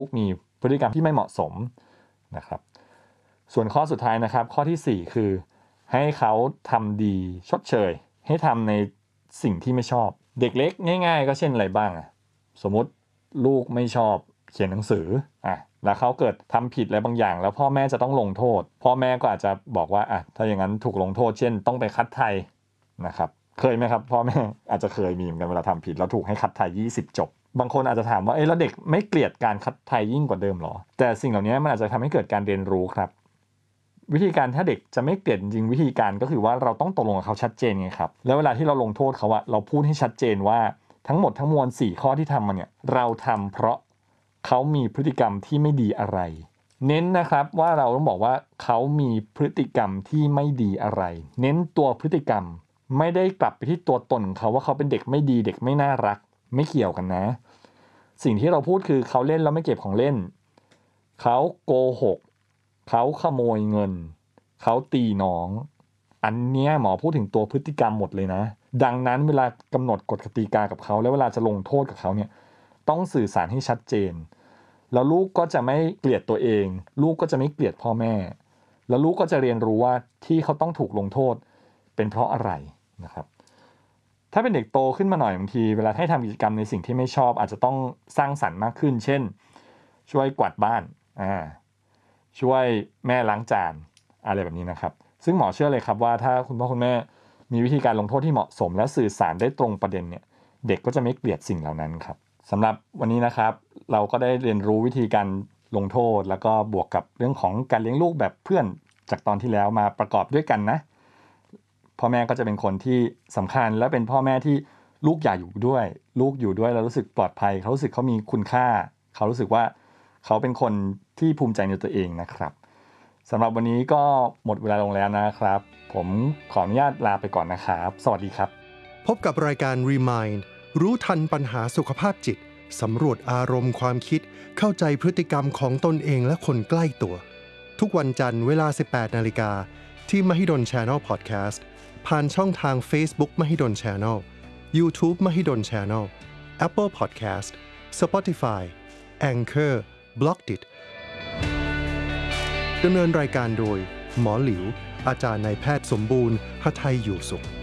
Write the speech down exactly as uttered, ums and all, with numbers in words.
มีพฤติกรรมที่ไม่เหมาะสมนะครับส่วนข้อสุดท้ายนะครับข้อที่สี่คือให้เขาทำดีชดเชยให้ทำในสิ่งที่ไม่ชอบเด็กเล็กง่ายๆก็เช่นอะไรบ้างอ่ะสมมติลูกไม่ชอบเขียนหนังสืออ่ะแล้วเขาเกิดทำผิดอะไรบางอย่างแล้วพ่อแม่จะต้องลงโทษพ่อแม่ก็อาจจะบอกว่าอ่ะถ้าอย่างนั้นถูกลงโทษเช่นต้องไปคัดไทยนะครับเคยไหมครับพ่อแม่อาจจะเคยมีเหมือนกันเวลาทำผิดแล้วถูกให้คัดไทยยี่สิบจบบางคนอาจจะถามว่าเอ้แล้วเด็กไม่เกลียดการคัดไทยยิ่งกว่าเดิมหรอแต่สิ่งเหล่านี้มันอาจจะทำให้เกิดการเรียนรู้ครับวิธีการถ้าเด็กจะไม่เกลียดจริงวิธีการก็คือว่าเราต้องตกลงกับเขาชัดเจนไงครับแล้วเวลาที่เราลงโทษเขาอะเราพูดให้ชัดเจนว่าทั้งหมดทั้งมวลสี่ข้อที่ทำมาเนี่ยเราทำเพราะเขามีพฤติกรรมที่ไม่ดีอะไรเน้นนะครับว่าเราต้องบอกว่าเขามีพฤติกรรมที่ไม่ดีอะไรเน้นตัวพฤติกรรมไม่ได้กลับไปที่ตัวตนเขาว่าเขาเป็นเด็กไม่ดีเด็กไม่น่ารักไม่เกี่ยวกันนะสิ่งที่เราพูดคือเขาเล่นแล้วไม่เก็บของเล่นเขาโกหกเขาขโมยเงินเขาตีน้องอันเนี้ยหมอพูดถึงตัวพฤติกรรมหมดเลยนะดังนั้นเวลากำหนดกฎกติกากับเขาแล้วเวลาจะลงโทษกับเขาเนี่ยต้องสื่อสารให้ชัดเจนแล้วลูกก็จะไม่เกลียดตัวเองลูกก็จะไม่เกลียดพ่อแม่แล้วลูกก็จะเรียนรู้ว่าที่เขาต้องถูกลงโทษเป็นเพราะอะไรนะครับถ้าเป็นเด็กโตขึ้นมาหน่อยบางทีเวลาให้ทำกิจกรรมในสิ่งที่ไม่ชอบอาจจะต้องสร้างสรรค์มากขึ้นเช่นช่วยกวาดบ้านอ่าช่วยแม่ล้างจานอะไรแบบนี้นะครับซึ่งหมอเชื่อเลยครับว่าถ้าคุณพ่อคุณแม่มีวิธีการลงโทษที่เหมาะสมและสื่อสารได้ตรงประเด็นเนี่ยเด็กก็จะไม่เกลียดสิ่งเหล่านั้นครับสำหรับวันนี้นะครับเราก็ได้เรียนรู้วิธีการลงโทษแล้วก็บวกกับเรื่องของการเลี้ยงลูกแบบเพื่อนจากตอนที่แล้วมาประกอบด้วยกันนะพ่อแม่ก็จะเป็นคนที่สำคัญและเป็นพ่อแม่ที่ลูกอยากอยู่ด้วยลูกอยู่ด้วยแล้วรู้สึกปลอดภัยเขารู้สึกเขามีคุณค่าเขารู้สึกว่าเขาเป็นคนที่ภูมิใจในตัวเองนะครับสำหรับวันนี้ก็หมดเวลาลงแล้วนะครับผมขออนุญาตลาไปก่อนนะครับสวัสดีครับพบกับรายการ Remind รู้ทันปัญหาสุขภาพจิตสำรวจอารมณ์ความคิดเข้าใจพฤติกรรมของตนเองและคนใกล้ตัวทุกวันจันทร์เวลา สิบแปดนาฬิกา ที่ Mahidol Channel Podcast ผ่านช่องทาง Facebook Mahidol Channel YouTube Mahidol Channel Apple Podcast Spotify Anchor Blockdit ดำเนินรายการโดยหมอหลิวอาจารย์นายแพทย์สมบูรณ์หทัยอยู่สุข